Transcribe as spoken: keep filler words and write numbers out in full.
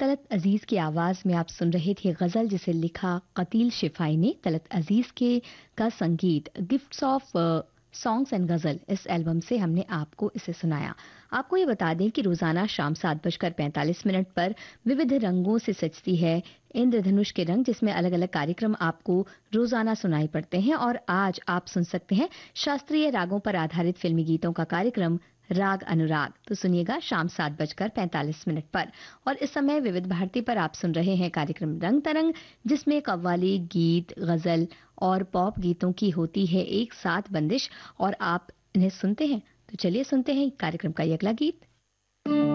तलत अजीज की आवाज में आप सुन रहे थे गजल जिसे लिखा कतील शिफाई ने। तलत अजीज के का संगीत गिफ्ट्स ऑफ सॉन्ग्स एंड गजल इस एल्बम से हमने आपको इसे सुनाया। आपको ये बता दें कि रोजाना शाम सात बजकर पैंतालीस मिनट पर विविध रंगों से सजती है इंद्रधनुष के रंग, जिसमें अलग अलग कार्यक्रम आपको रोजाना सुनाई पड़ते हैं। और आज आप सुन सकते हैं शास्त्रीय रागों पर आधारित फिल्मी गीतों का कार्यक्रम राग अनुराग। तो सुनिएगा शाम सात बजकर पैंतालीस मिनट पर। और इस समय विविध भारती पर आप सुन रहे हैं कार्यक्रम रंग तरंग, जिसमें कव्वाली, गीत, गजल और पॉप गीतों की होती है एक साथ बंदिश, और आप इन्हें सुनते हैं। तो चलिए सुनते हैं कार्यक्रम का ये अगला गीत।